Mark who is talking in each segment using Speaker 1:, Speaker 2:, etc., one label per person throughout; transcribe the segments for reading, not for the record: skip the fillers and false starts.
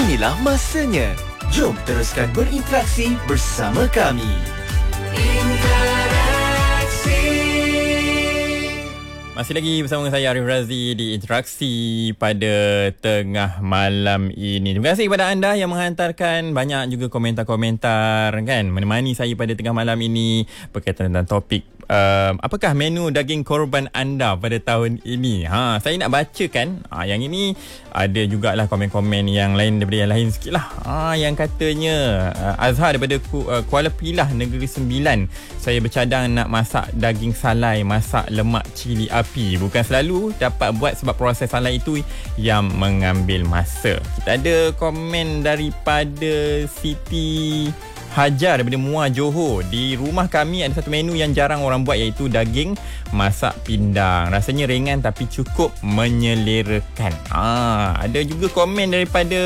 Speaker 1: Inilah masanya. Jom teruskan berinteraksi bersama kami.
Speaker 2: Masih lagi bersama saya Arif Razi di Interaksi pada tengah malam ini. Terima kasih kepada anda yang menghantarkan banyak juga komentar-komentar kan menemani saya pada tengah malam ini berkaitan dengan topik apakah menu daging korban anda pada tahun ini. Saya nak bacakan yang ini ada jugalah komen-komen yang lain daripada yang lain sikit lah. Yang katanya Azhar daripada Kuala Pilah Negeri Sembilan, saya bercadang nak masak daging salai, masak lemak cili api. Bukan selalu dapat buat sebab proses salai itu yang mengambil masa. Kita ada komen daripada Siti Hajar daripada Muar Johor. Di rumah kami ada satu menu yang jarang orang buat, iaitu daging masak pindang. Rasanya ringan tapi cukup menyelerakan. Ada juga komen daripada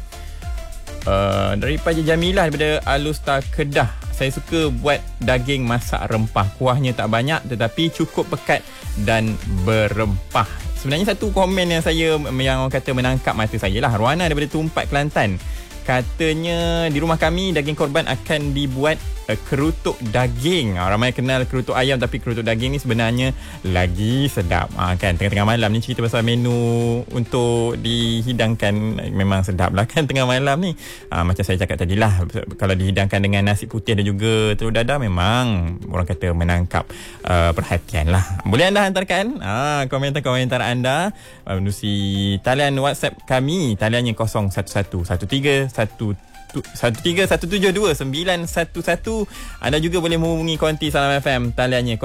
Speaker 2: Jamilah daripada Alustar Kedah. Saya suka buat daging masak rempah. Kuahnya tak banyak tetapi cukup pekat dan berempah. Sebenarnya satu komen yang orang kata menangkap mata saya lah. Ruana daripada Tumpat, Kelantan. Katanya di rumah kami daging korban akan dibuat kerutuk daging. Ramai kenal kerutuk ayam, tapi kerutuk daging ni sebenarnya lagi sedap. Kan tengah-tengah malam ni cerita pasal menu untuk dihidangkan, memang sedap lah kan tengah malam ni. Macam saya cakap tadi lah, kalau dihidangkan dengan nasi putih dan juga telur dadah, memang orang kata menangkap perhatian lah. Boleh anda hantarkan komentar-komentar anda melalui talian WhatsApp kami. Taliannya 0171313911. Anda juga boleh menghubungi konti Salam FM. Taliannya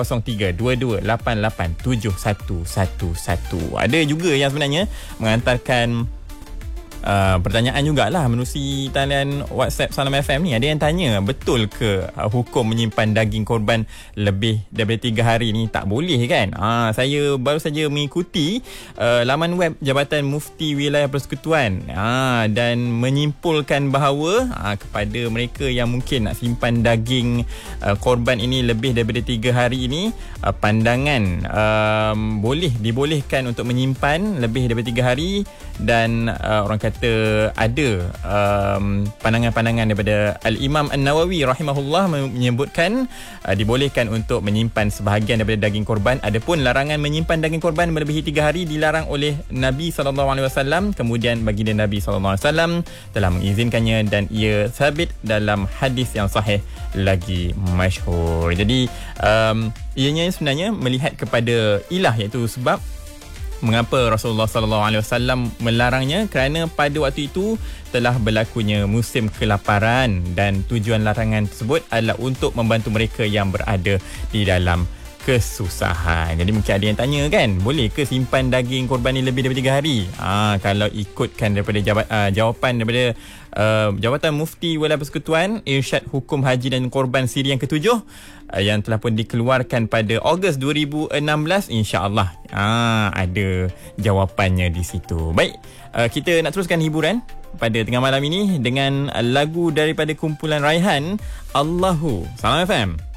Speaker 2: 0322887111. Ada juga yang sebenarnya mengantarkan pertanyaan jugalah menerusi talian WhatsApp Salam FM ni. Ada yang tanya, betul ke hukum menyimpan daging korban lebih daripada 3 hari ni tak boleh kan? Saya baru saja mengikuti laman web Jabatan Mufti Wilayah Persekutuan dan menyimpulkan bahawa kepada mereka yang mungkin nak simpan daging korban ini lebih daripada 3 hari ini, pandangan dibolehkan untuk menyimpan lebih daripada 3 hari. Dan orang kata ada pandangan-pandangan daripada Al-Imam An-Nawawi rahimahullah menyebutkan dibolehkan untuk menyimpan sebahagian daripada daging korban. Adapun larangan menyimpan daging korban melebihi 3 hari dilarang oleh Nabi SAW. Kemudian baginda Nabi SAW telah mengizinkannya dan ia sabit dalam hadis yang sahih lagi masyhur. Jadi ianya sebenarnya melihat kepada ilah, iaitu sebab mengapa Rasulullah SAW melarangnya, kerana pada waktu itu telah berlakunya musim kelaparan dan tujuan larangan tersebut adalah untuk membantu mereka yang berada di dalam kesusahan. Jadi mungkin ada yang tanya kan, boleh ke simpan daging korban ni lebih daripada 3 hari? Kalau ikutkan daripada jawapan daripada Jabatan Mufti Wilayah Persekutuan, Irsyad Hukum Haji dan Korban Siri yang ke-7 yang telah pun dikeluarkan pada Ogos 2016, insya-Allah ada jawapannya di situ. Baik, kita nak teruskan hiburan pada tengah malam ini dengan lagu daripada kumpulan Raihan, Allahu. Salam FM.